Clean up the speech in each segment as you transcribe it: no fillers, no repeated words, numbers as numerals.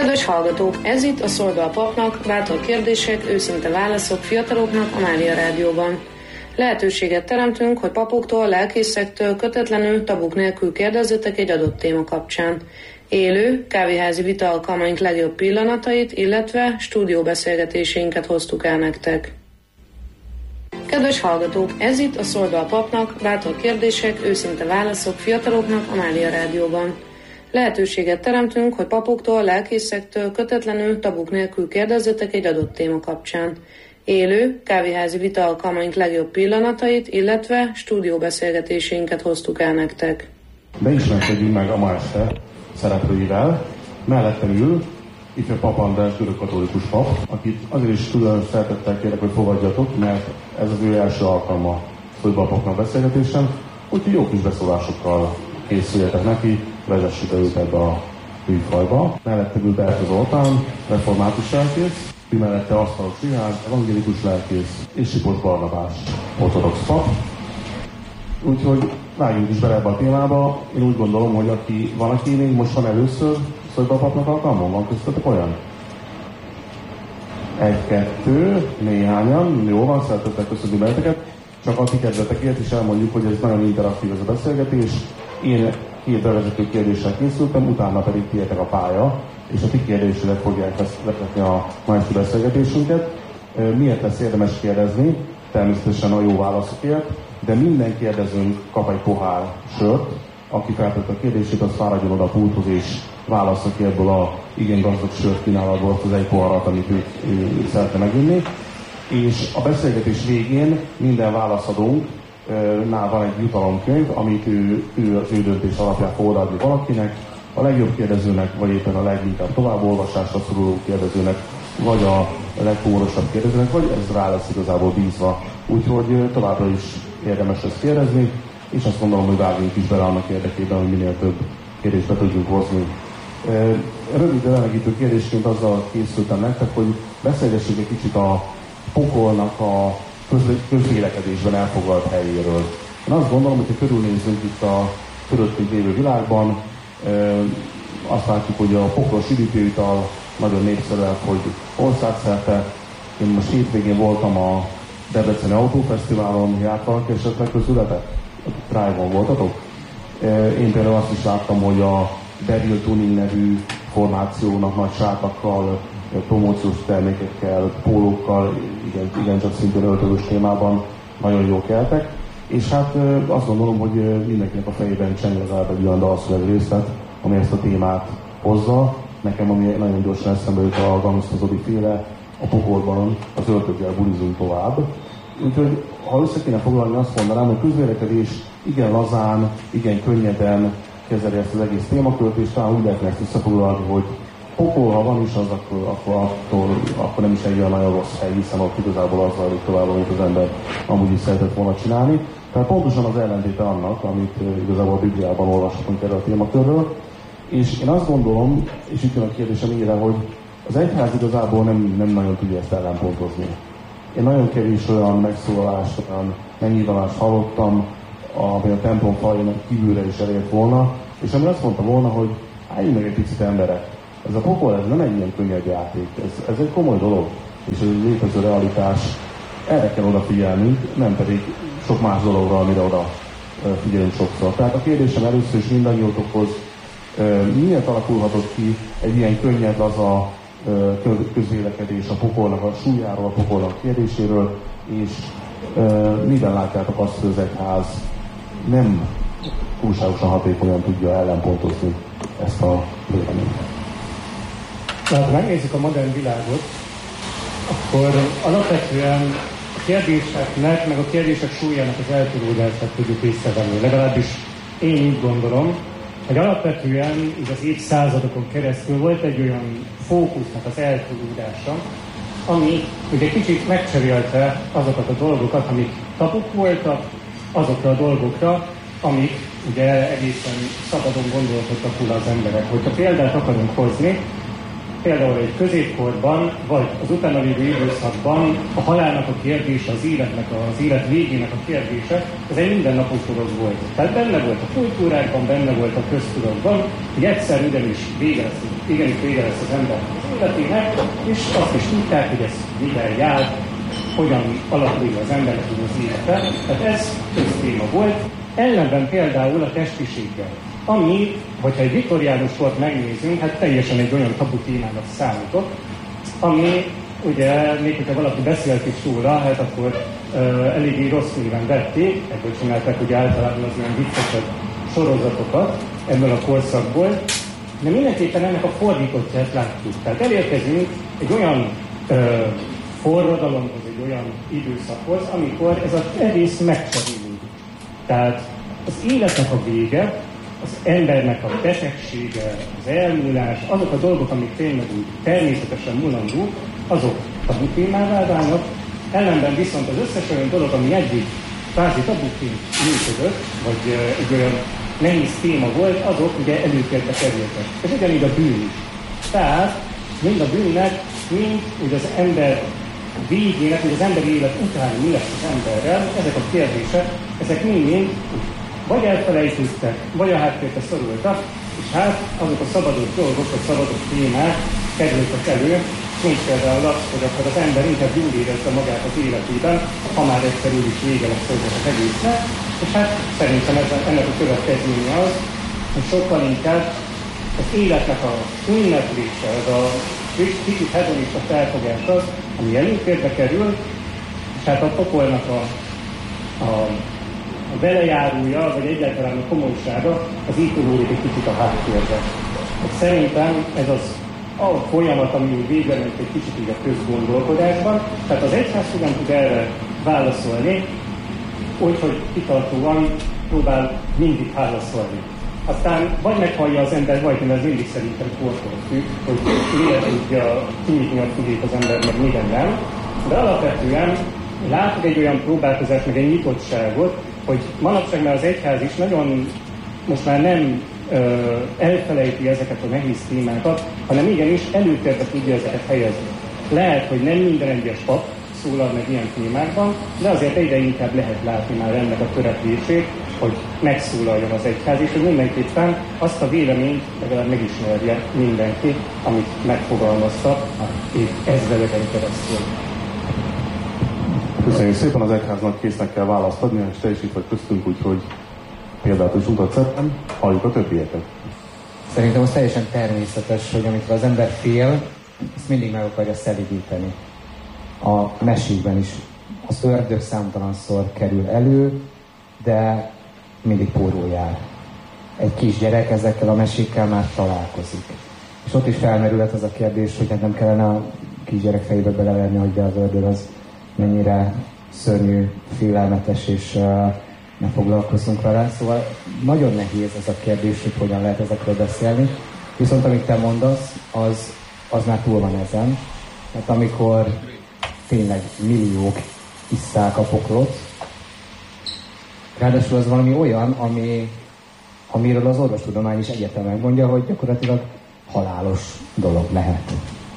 Kedves hallgatók, ez itt a Szolga a papnak, bátor kérdések, őszinte válaszok fiataloknak a Mária Rádióban. Lehetőséget teremtünk, hogy papoktól, lelkészektől kötetlenül, tabuk nélkül kérdezzetek egy adott téma kapcsán. Élő, kávéházi vita alkalmaink legjobb pillanatait, illetve stúdióbeszélgetéseinket hoztuk el nektek. Kedves hallgatók, ez itt a Szolga a papnak, bátor kérdések, őszinte válaszok fiataloknak a Mária Rádióban. Lehetőséget teremtünk, hogy papoktól, lelkészektől kötetlenül, tabuk nélkül kérdezzetek egy adott téma kapcsán. Élő, kávéházi vita alkalmaink legjobb pillanatait, illetve stúdióbeszélgetéseinket hoztuk el nektek. De ismerkedjünk meg a ma este szereplőivel. Mellettem ül ifjú Pap András, görögkatolikus pap, akit azért is külön szeretettel kérek, hogy fogadjatok, mert ez az ő első alkalma Szolga a papnak beszélgetésen, úgyhogy jó kis beszólásokkal készüljetek neki, vezessük őt ebbe a műfajba. Mellette ül Berta Zoltán, református lelkész, mellette Asztalos Rihárd, evangélikus lelkész, és Sipos Barnabás, ortodox pap. Úgyhogy vágjunk is bele ebbe a témába. Én úgy gondolom, hogy van, aki még most van először Szolga a papnak alkalmon? Van köztetek olyan? 1-2, néhányan. Jó van, szeretettel köszönjük benneteket. Csak a ti kedvetekért is elmondjuk, hogy ez nagyon interaktív ez a beszélgetés. Én 2 bevezető kérdéssel készültem, utána pedig tietek a pálya, és a ti kérdésedet fogják vezetni a ma esti beszélgetésünket. Miért lesz érdemes kérdezni? Természetesen a jó válaszokért, de minden kérdezőnk kap egy pohár sört. Aki feltette a kérdését, az fáradjon oda a pulthoz, és válassza ki ebből a igen gazdag sört kínálatból az egy poharat, amit ő szeretne meginni. És a beszélgetés végén minden válaszadónknál van egy jutalomkönyv, amit ő az ő döntés alapján fog odaadni valakinek, a legjobb kérdezőnek, vagy éppen a leginkább továbbolvasásra szoruló kérdezőnek, vagy a legkórosabb kérdezőnek, vagy ez rá lesz igazából bízva. Úgyhogy továbbra is érdemes ezt kérdezni, és azt gondolom, hogy vágjunk is bele annak érdekében, hogy minél több kérdést be tudjunk hozni. Rövid elegítő kérdésként azzal készültem nektek, hogy beszélgessünk egy kicsit a pokolnak a közvélekedésben elfoglalt helyéről. Én azt gondolom, hogy ha körülnézzünk itt a körülöttünk lévő világban, azt látjuk, hogy a poklos üdítőital nagyon népszerű, hogy országszerte. Én most hétvégén voltam a Debreceni Autófesztiválon, jártak esetleg közületek? Drive-on voltatok? Én például azt is láttam, hogy a Devil Tuning nevű formációnak nagy sátakkal, promóciós termékekkel, pólókkal, igencsak szintén öltözős témában nagyon jó keltek. És hát azt gondolom, hogy mindenkinek a fejében cseng legalább egy olyan dalszöveg részlet, ami ezt a témát hozza. Nekem, ami nagyon gyorsan eszembe jut a Gangsta Zoli féle, a pokolban az öltökkel bulizunk tovább. Úgyhogy ha össze kéne foglalni, azt mondanám, hogy közvélekedés igen lazán, igen könnyeden kezeli ezt az egész témakört, és talán úgy lehetne ezt összefoglalni, hogy pokol, ha van is az, akkor nem is egy olyan nagyon rossz hely, hiszen ott igazából az zajlik tovább, amit az ember amúgy is szeretett volna csinálni. Tehát pontosan az ellentéte annak, amit igazából a Bibliában olvashatunk erről a témakörről. És én azt gondolom, és itt jön a kérdésem ére, hogy az egyház igazából nem nagyon tudja ezt ellenpontozni. Én nagyon kevés olyan megszólalást, olyan megnyilvánást hallottam, ami a templom falján kívülre is elért volna, és ami azt mondta volna, hogy álljunk meg egy picit emberek. Ez a pokol, ez nem egy ilyen könnyed játék, ez egy komoly dolog, és ez egy létező realitás. Erre kell odafigyelnünk, nem pedig sok más dologra, amire oda figyelünk sokszor. Tehát a kérdésem először is mindannyiótokhoz, miért alakulhatott ki egy ilyen könnyed az a közvélekedés a pokolnak, a súlyáról, a pokolnak kérdéséről, és miben látjátok azt, hogy az egyház nem túlságosan hatékonyan tudja ellenpontozni ezt a véleményt? Ha megnézzük a modern világot, akkor alapvetően a kérdéseknek, meg a kérdések súlyának az eltudódását tudjuk észrevenni. Legalábbis én úgy gondolom, hogy alapvetően így az évszázadokon keresztül volt egy olyan fókusznak az eltudódása, ami ugye kicsit megcserélte azokat a dolgokat, amik tabuk voltak, azokra a dolgokra, amik ugye egészen szabadon gondolkodtak az emberek. Hogyha példát akarunk hozni, például egy középkorban, vagy az utána lévő időszakban a halálnak a kérdése, az élet végének a kérdése, ez egy mindennapos dolog volt. Tehát benne volt a kultúrákban, benne volt a köztudatban, hogy egyszer igenis vége lesz az ember az életének, és azt is tudták, hogy ez mivel jár, hogyan alakul az embernek az élete. Tehát ez köztéma volt. Ellenben például a testiséggel, ami, hogyha egy viktoriánus kort megnézünk, hát teljesen egy olyan tabu témának számított, ami ugye, még hogyha valaki beszélt is róla, hát akkor eléggé rossz néven vették, ebből csinálták ugye általában az ilyen viccesebb sorozatokat ebből a korszakból, de mindenképpen ennek a fordítottját látjuk. Tehát elérkezünk egy olyan forradalomhoz, egy olyan időszakhoz, amikor ez az egész megcserélődik. Tehát az életnek a vége, az embernek a betegsége, az elmúlás, azok a dolgok, amik tényleg úgy természetesen mulandók, azok tabu témává válnak, ellenben viszont az összes olyan dolog, ami eddig kvázi tabuként működött, vagy egy olyan nehéz téma volt, azok ugye előtérbe kerültek. Ez ugyanígy a bűn is. Tehát mind a bűnnek, mind ugye az ember végének, hogy az emberi élet után mi lesz az emberrel, ezek a kérdések, ezek mind vagy elfelejtődtek, vagy a háttérbe szorultak, és hát azok a szabadott dolgok, vagy szabadott témák kerültek elő, mint például az, hogy akkor az ember inkább jól érezze magát az életében, ha már egyszerű is vége lesz az egésznek, és hát szerintem ennek a következménye az, hogy sokkal inkább az életnek a ünneplése, ez a kicsit hedonista felfogás az, ami előtérbe kerül, és hát a pokolnak a velejárója, vagy egyáltalán a komolysága, az így tolódik egy kicsit a háttérbe. Szerintem ez az a folyamat, ami végre ment egy kicsit így a közgondolkodásban, tehát az egyház hogyan tud erre válaszolni, úgyhogy kitartóan próbál mindig válaszolni. Aztán vagy meghallja az ember, vagy nem, ez mindig szerintem kortól függ, hogy miért tudja kinyitni a fülét az ember, meg minden nem. De alapvetően látok egy olyan próbálkozást, meg egy nyitottságot, hogy manapság már az egyház is nagyon most már nem elfelejti ezeket a nehéz témákat, hanem igenis előtérbe tudja ezeket helyezni. Lehet, hogy nem minden egyes pap szólal meg ilyen témákban, de azért egyre inkább lehet látni már ennek a törekvését, hogy megszólaljon az egyház, és hogy mindenképpen azt a véleményt legalább megismerje mindenki, amit megfogalmazta ezredeken keresztül. Köszönjük szépen, az egyháznak késznek kell választ adni, és te is itt vagy köztünk, úgyhogy példát is mutatsz ebben, halljuk a többieket. Szerintem az teljesen természetes, hogy amikor az ember fél, azt mindig meg akarja szelidíteni. A mesékben is az ördög számtalanszor kerül elő, de mindig pórul jár. Egy kisgyerek ezekkel a mesékkel már találkozik. És ott is felmerülhet az a kérdés, hogy hát nem kellene a kisgyerek fejébe beleverni, hogy de az ördög az mennyire szörnyű, félelmetes, és ne foglalkozzunk vele. Szóval nagyon nehéz ez a kérdés, hogy hogyan lehet ezekről beszélni. Viszont amit te mondasz, az már túl van ezen. Hát amikor tényleg milliók isszák a poklot, ráadásul az valami olyan, amiről az orvostudomány is egyetemen megmondja, hogy gyakorlatilag halálos dolog lehet.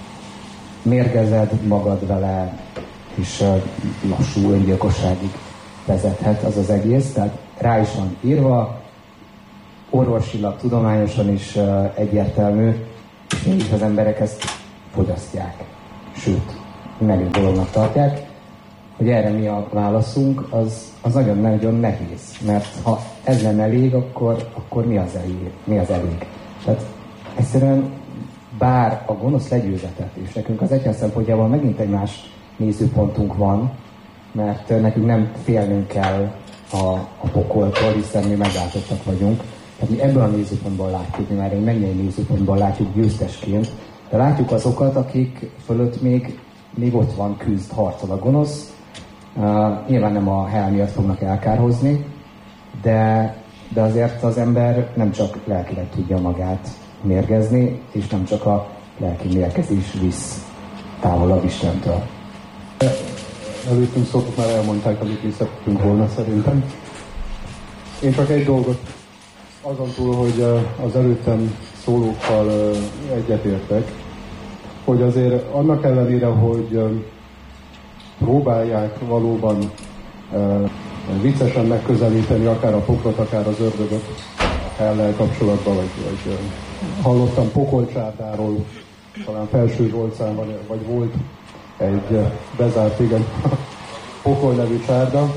Mérgezed magad vele, és lassú öngyilkosságig vezethet az az egész. Tehát rá is van írva, orvosilag, tudományosan is egyértelmű, és mégis az emberek ezt fogyasztják. Sőt, menő dolognak tartják. Hogy erre mi a válaszunk, az nagyon-nagyon nehéz. Mert ha ez nem elég, akkor mi az elég? Tehát egyszerűen bár a gonosz legyőzetett, és nekünk az egyház szempontjából megint egy más nézőpontunk van, mert nekünk nem félnünk kell a pokoltól, hiszen mi megálltottak vagyunk. Tehát mi ebből a nézőpontból látjuk, mi már egy mennyei nézőpontból látjuk győztesként, de látjuk azokat, akik fölött még ott van, küzd, harcol a gonosz. Nyilván nem a hell miatt fognak elkárhozni, de azért az ember nem csak lelkileg tudja magát mérgezni, és nem csak a lelki mérgezés visz távolabb Istentől. Előttünk szótok már elmondták, amit mi szerettünk volna szerintem. Én csak egy dolgot, azon túl, hogy az előttem szólókkal egyetértek, hogy azért annak ellenére, hogy próbálják valóban viccesen megközelíteni akár a poklot, akár az ördögöt Hellel kapcsolatban, vagy hallottam pokolcsárdáról, talán Felső Zsolcán, vagy volt egy bezárt, igen, pokol nevű csárda,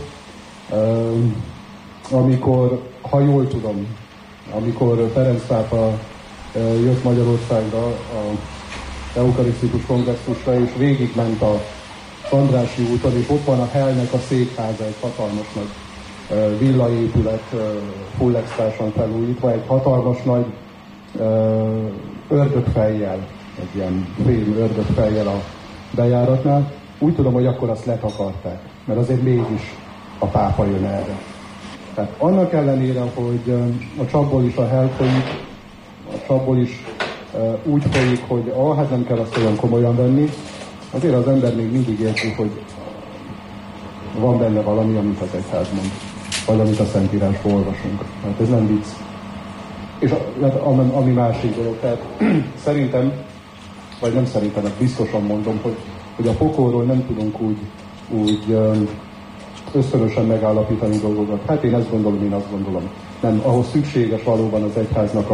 amikor, ha jól tudom, amikor Ferenc pápa jött Magyarországra a eukarisztikus kongresszusra, és végigment a Andrássy úton, és ott van a Hellnek a székháza, egy hatalmas nagy villaépület, full expansion felújítva, egy hatalmas nagy ördögfejjel, egy ilyen fém ördögfejjel a bejáratnál. Úgy tudom, hogy akkor azt letakarták, mert azért mégis a pápa jön erre. Tehát annak ellenére, hogy a csapból is a Hell folyik, a csapból is úgy folyik, hogy hát nem kell azt olyan komolyan venni, azért az ember még mindig érzi, hogy van benne valami, amit az egyház mond, vagy amit a Szentírásból olvasunk. Hát ez nem vicc. És ami másik dolog, tehát szerintem, vagy nem szerintem, biztosan mondom, hogy a pokolról nem tudunk úgy ösztönösen megállapítani dolgokat. Hát én ezt gondolom, én azt gondolom. Nem, ahhoz szükséges valóban az egyháznak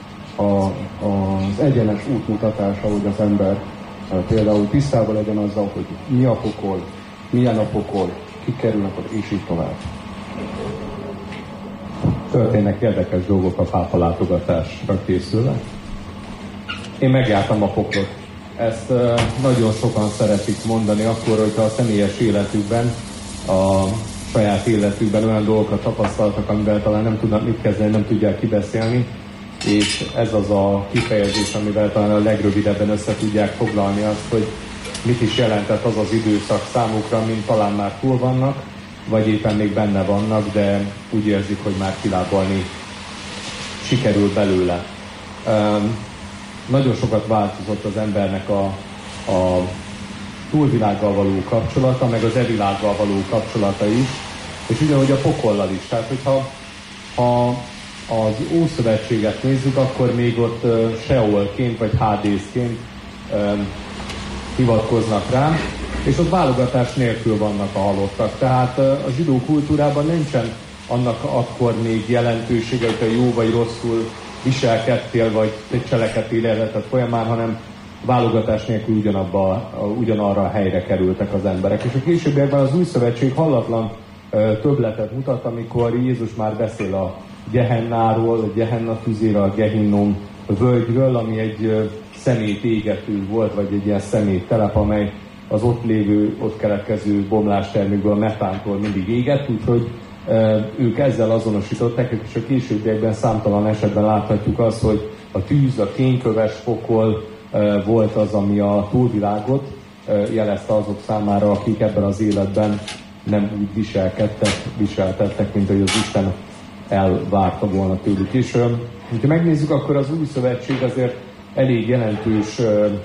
az egyenes útmutatása, hogy az ember például tisztában legyen azzal, hogy mi a pokol, milyen a pokol, kik kerülnek, és így tovább. Történnek érdekes dolgok a pápa látogatásra készülve. Én megjártam a poklot. Ezt nagyon sokan szeretik mondani akkor, hogyha a személyes életükben, a saját életükben olyan dolgokat tapasztaltak, amivel talán nem tudnak mit kezdeni, nem tudják kibeszélni, és ez az a kifejezés, amivel talán a legrövidebben össze tudják foglalni azt, hogy mit is jelentett az az időszak számukra, mint talán már túl vannak, vagy éppen még benne vannak, de úgy érzik, hogy már kilábalni sikerül belőle. Nagyon sokat változott az embernek a túlvilággal való kapcsolata, meg az evilággal való kapcsolata is, és ugyanúgy a pokollal is. Tehát, hogyha az Ószövetséget nézzük, akkor még ott Seolként vagy Hádészként hivatkoznak rá, és ott válogatás nélkül vannak a halottak. Tehát a zsidó kultúrában nincsen annak akkor még jelentősége, hogy te jó vagy rosszul viselkedtél, vagy te cselekedtél életed folyamán, hanem válogatás nélkül ugyanarra a helyre kerültek az emberek. És a későbbiekben az Új Szövetség hallatlan többletet mutat, amikor Jézus már beszél a Gehennáról, a Gehenna tüzéről, a Gehinnom völgyről, ami egy szemét égető volt, vagy egy ilyen szemét telep, amely az ott lévő, ott keletkező bomlástermékből, metántól mindig égett, úgyhogy ők ezzel azonosították, és a későbbiekben számtalan esetben láthatjuk azt, hogy a tűz, a kényköves pokol volt az, ami a túlvilágot jelezte azok számára, akik ebben az életben nem úgy viseltettek, mint hogy az Isten elvárta volna tőlük. És ha megnézzük, akkor az Új Szövetség azért elég jelentős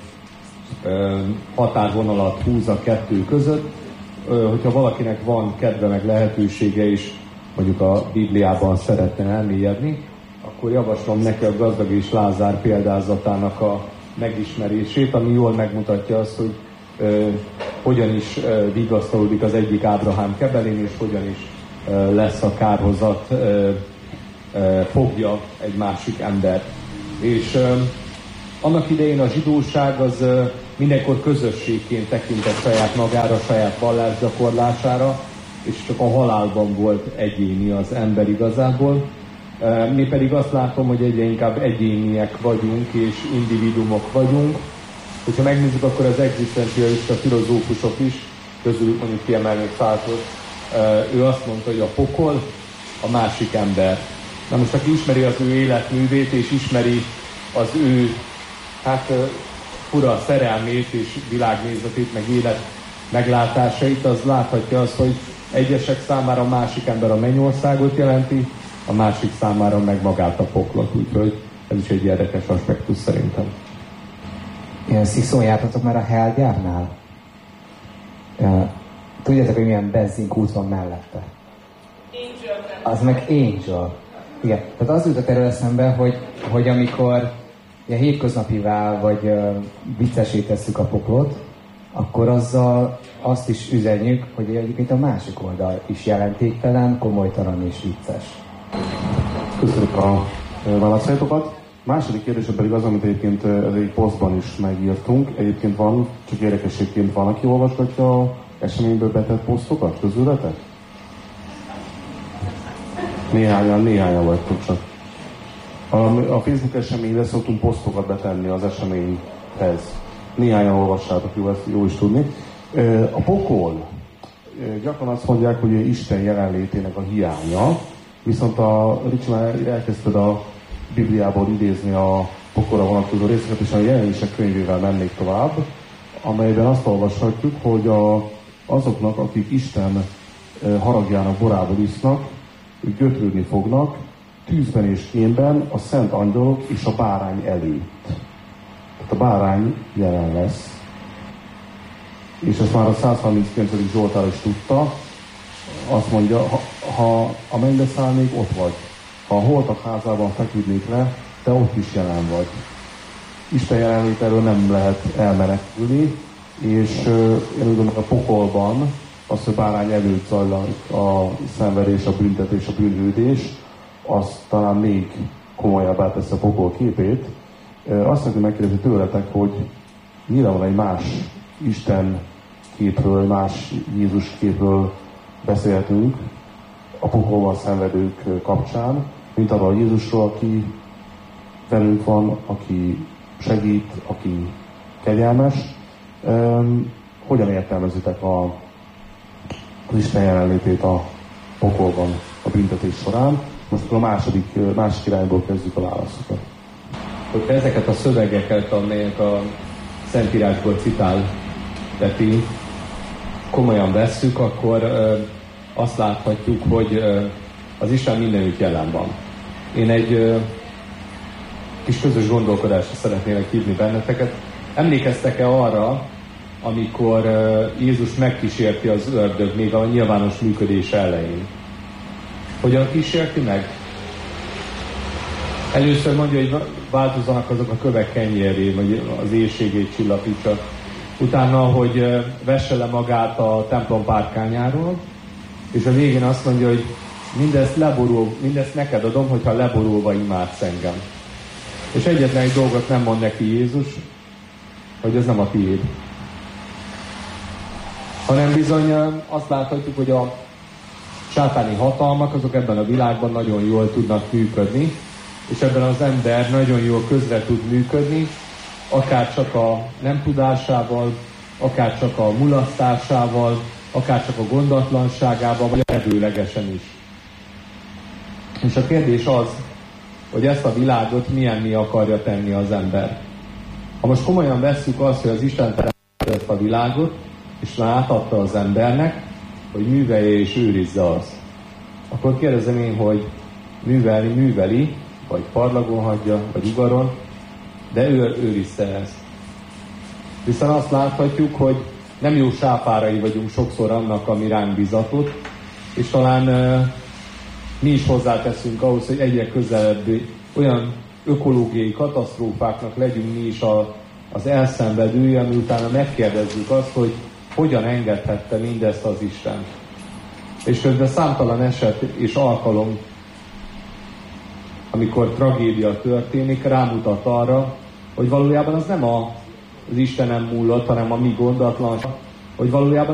határvonalat húz a kettő között. Hogyha valakinek van kedve meg lehetősége is, mondjuk a Bibliában szeretne elmélyedni, akkor javaslom neki a Gazdag és Lázár példázatának a megismerését, ami jól megmutatja azt, hogy hogyan is vigasztalódik az egyik Ábrahám kebelén, és hogyan is lesz a kárhozat fogja egy másik ember. És annak idején a zsidóság az mindenkor közösségként tekintett saját magára, saját vallásgyakorlására, és csak a halálban volt egyéni az ember igazából. Mi pedig azt látom, hogy egyre inkább egyéniek vagyunk, és individumok vagyunk. Hogyha megnézzük, akkor az egzisztencialista filozófusok is, közülük mondjuk kiemelnék Sartre, ő azt mondta, hogy a pokol a másik ember. Na most, aki ismeri az ő életművét, és ismeri az ő fura szerelmét és világnézetét, meg élet meglátásait, az láthatja azt, hogy egyesek számára a másik ember a mennyországot jelenti, a másik számára meg magát a poklot, úgyhogy ez is egy érdekes aspektus szerintem. Szikszón jártatok már a Hellgyárnál? Tudjátok, hogy milyen benzinkút van mellette? Az meg Angel. Igen. Tehát az jutott erről eszembe, hogy amikor ilyen hétköznapivá vagy viccesé tesszük a poklot, akkor azzal azt is üzenjük, hogy egyébként a másik oldal is jelentéktelen, komolytalan és vicces. Köszönjük a válaszaitokat. Második kérdése pedig az, amit egyébként egy posztban is megírtunk. Egyébként van, csak érdekességként van, aki olvasgatja a eseményből betett posztokat közületek? Néhányan vagytok csak. A Facebook eseményre szoktunk posztokat betenni az eseményhez. Néhányan olvassátok, jó is tudni. A pokol. Gyakran azt mondják, hogy Isten jelenlétének a hiánya, viszont a Ricsi már elkezdted a Bibliából idézni a pokolra vonatkozó részeket, és a Jelenések könyvével mennék tovább, amelyben azt olvashatjuk, hogy azoknak, akik Isten haragjának borából isznak, ők gyötrődni fognak tűzben és kémben a szent angyalok és a bárány előtt. Tehát a bárány jelen lesz. És ezt már a 139. Zsoltár is tudta. Azt mondja, ha a mennybe szállnék, ott vagy. Ha a holtak házában feküdnék le, te ott is jelen vagy. Isten jelenlétéről nem lehet elmenekülni, és én úgy gondolom, a pokolban az, hogy bárány előtt zajlik a szenvedés, a büntetés, a bűnhődés, az talán még komolyabbá teszi a pokol képét. Azt szeretném megkérdezni tőletek, hogy nyilván egy más Isten képről, más Jézus képről beszélhetünk a pokolban szenvedők kapcsán, mint arról a Jézusról, aki velünk van, aki segít, aki kegyelmes. Hogyan értelmezitek az Isten jelenlétét a pokolban, a büntetés során? Most akkor a másik irányból kezdjük a válaszokat. Hogyha ezeket a szövegeket, amelyek a Szentírásból citál Peti, komolyan vesszük, akkor azt láthatjuk, hogy az Isten mindenütt jelen van. Én egy kis közös gondolkodásra szeretnélek hívni benneteket. Emlékeztek-e arra, amikor Jézus megkísérti az ördög még a nyilvános működés elején? Hogyan kísérti meg? Először mondja, hogy változzanak azok a kövek kenyérré, vagy az éhségét csillapítsa. Utána, hogy vesse le magát a templom párkányáról, és a végén azt mondja, hogy mindezt neked adom, hogyha leborulva imádsz engem. És egyetlen egy dolgot nem mond neki Jézus, hogy ez nem a tiéd. Hanem bizony azt láthatjuk, hogy a sátáni hatalmak azok ebben a világban nagyon jól tudnak működni, és ebben az ember nagyon jól közre tud működni, akár csak a nem tudásával, akár csak a mulasztásával, akár csak a gondatlanságával, vagy erőlegesen is. És a kérdés az, hogy ezt a világot milyenné akarja tenni az ember. Ha most komolyan vesszük azt, hogy az Isten teremtette ezt a világot, és átadta az embernek, hogy művelje és őrizze azt, akkor kérdezem én, hogy műveli, vagy parlagon hagyja, vagy ugaron, de őrizte ezt. Viszont azt láthatjuk, hogy nem jó sápárai vagyunk sokszor annak, ami ránk bizatott, és talán mi is hozzáteszünk ahhoz, hogy egyre közelebb olyan ökológiai katasztrófáknak legyünk mi is az elszenvedői, ami utána megkérdezzük azt, hogy hogyan engedhette mindezt az Isten. És közben számtalan eset és alkalom, amikor tragédia történik, rámutat arra, hogy valójában az nem az Istenem múlott, hanem a mi gondatlanság, hogy valójában